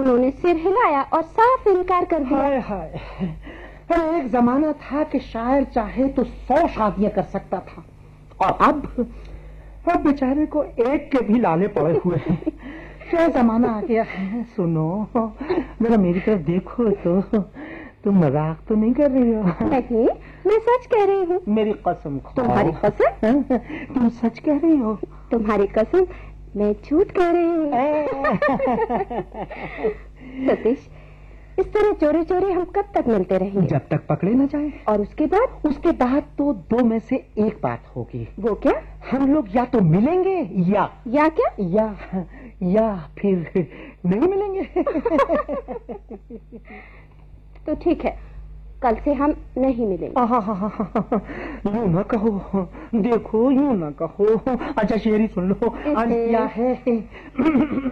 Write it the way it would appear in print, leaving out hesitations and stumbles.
उन्होंने सिर हिलाया और साफ इनकार कर दिया। हाय हाय, अरे एक जमाना था कि शायर चाहे तो 100 शादियां कर सकता था, और अब बेचारे को एक के भी लाले पड़े हुए हैं। क्या जमाना आ गया है। सुनो जरा मेरी तरफ देखो तो, तुम मजाक तो नहीं कर रही हो? नहीं, मैं सच कह रही हूँ। मेरी कसम खाओ। तुम्हारी कसम? तुम सच कह रही हो? तुम्हारी कसम, मैं झूठ कह रही हूँ। सतीश, इस तरह चोरी चोरी हम कब तक मिलते रहेंगे? जब तक पकड़े न जाए। और उसके बाद? उसके बाद तो 2 में से एक बात होगी। वो क्या? हम लोग या तो मिलेंगे या क्या? या फिर नहीं मिलेंगे। तो ठीक है, कल से हम नहीं मिलेंगे। यूं ना कहो, देखो यूं ना कहो। अच्छा शेरी सुन लो, आज क्या है।